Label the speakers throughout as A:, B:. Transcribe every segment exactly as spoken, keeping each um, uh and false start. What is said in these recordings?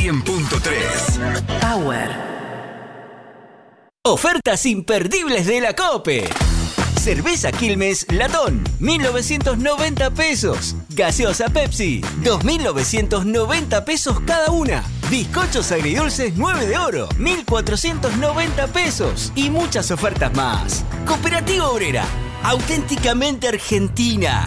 A: cien punto tres.
B: Power.
C: Ofertas imperdibles de la COPE. Cerveza Quilmes Latón, mil novecientos noventa pesos. Gaseosa Pepsi, dos mil novecientos noventa pesos cada una. Bizcochos agridulces nueve de oro, mil cuatrocientos noventa pesos. Y muchas ofertas más. Cooperativa Obrera, auténticamente argentina.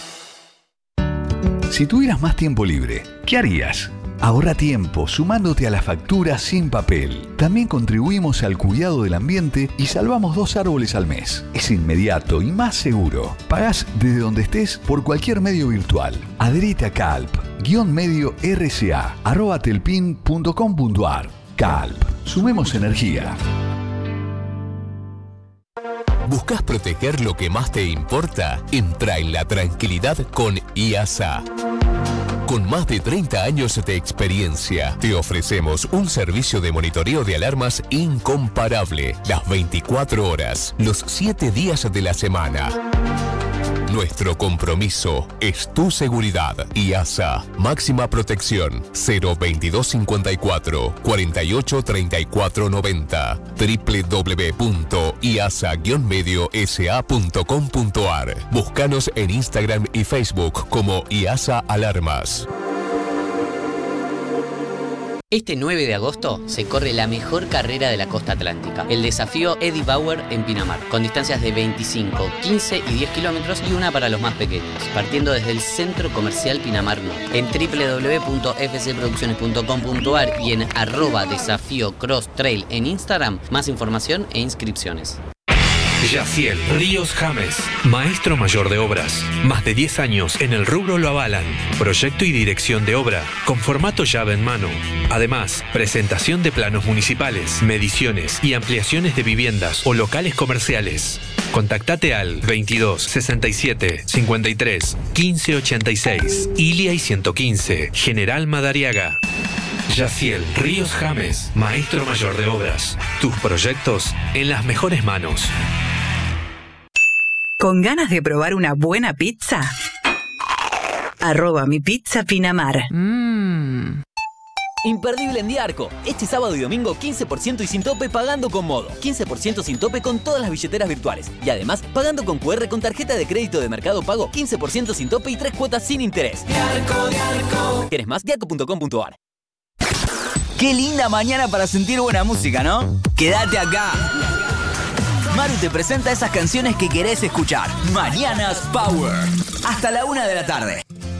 D: Si tuvieras más tiempo libre, ¿qué harías? Ahorra tiempo sumándote a la factura sin papel. También contribuimos al cuidado del ambiente y salvamos dos árboles al mes. Es inmediato y más seguro. Pagás desde donde estés por cualquier medio virtual. Adherite a Calp, guión medio R C A, arroba telpin punto com punto ar. Calp, sumemos energía.
E: ¿Buscas proteger lo que más te importa? Entra en la tranquilidad con I A S A. Con más de treinta años de experiencia, te ofrecemos un servicio de monitoreo de alarmas incomparable, las veinticuatro horas, los siete días de la semana. Nuestro compromiso es tu seguridad. I A S A, máxima protección, cero veintidós cincuenta y cuatro, cuarenta y ocho treinta y cuatro noventa, doble u doble u doble u punto i a s a guión medio s a punto com punto ar. Búscanos en Instagram y Facebook como I A S A Alarmas.
F: Este nueve de agosto se corre la mejor carrera de la costa atlántica, el desafío Eddie Bauer en Pinamar, con distancias de veinticinco, quince y diez kilómetros y una para los más pequeños, partiendo desde el Centro Comercial Pinamar Norte. En doble u doble u doble u punto f c producciones punto com punto ar y en arroba desafío cross trail en Instagram, más información e inscripciones.
G: Yaciel Ríos James, maestro mayor de obras. Más de diez años en el rubro lo avalan. Proyecto y dirección de obra, con formato llave en mano. Además, presentación de planos municipales, mediciones y ampliaciones de viviendas o locales comerciales. Contactate al veintidós, sesenta y siete, cincuenta y tres, quince ochenta y seis. Ilia y ciento quince, General Madariaga. Yaciel Ríos James, maestro mayor de obras. Tus proyectos en las mejores manos.
B: ¿Con ganas de probar una buena pizza? Arroba mi pizza Pinamar.
C: Mmm. Imperdible en Diarco. Este sábado y domingo quince por ciento y sin tope pagando con Modo. quince por ciento sin tope con todas las billeteras virtuales. Y además, pagando con cu erre con tarjeta de crédito de Mercado Pago, quince por ciento sin tope y tres cuotas sin interés. Diarco, Diarco. ¿Quieres más? diarco punto com punto ar. Qué linda mañana para sentir buena música, ¿no? Quédate acá. Maru te presenta esas canciones que querés escuchar. Mañanas Power. Hasta la una de la tarde.